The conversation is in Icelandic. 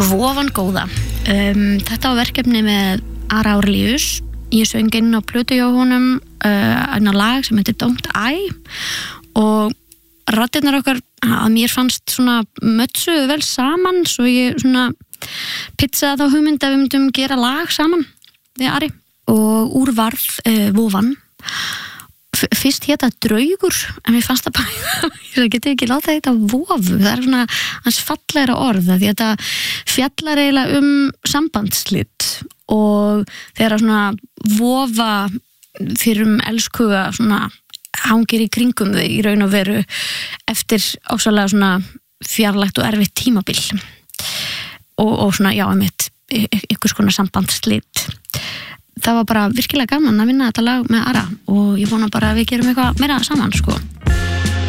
Vofan góða. Þetta var verkefni með Ara Árelíus. Ég söng inn á plötu hjá honum inn á lag sem heitir Don't I og raddirnar okkar að mér fannst svona mötsuðu vel saman svo ég svona pizzaði þá hugmynd að við myndum gera lag saman við Ari og úr varð Vofan. Fyrst hétt að draugur en mér fannst það bara ég geti ekki látað þetta vofu, það er svona hans fallegra orð því þetta fjallar eiginlega sambandsslit og þegar svona vofa fyrir elskuga svona hangir í kringum þau í raun og veru eftir ásalega svona fjarlægt og erfitt tímabil og svona já einmitt einhvers konar sambandsslit. Það var bara virkilega gaman að vinna þetta lag með Ara og ég vona bara að við gerum eitthvað meira saman sko.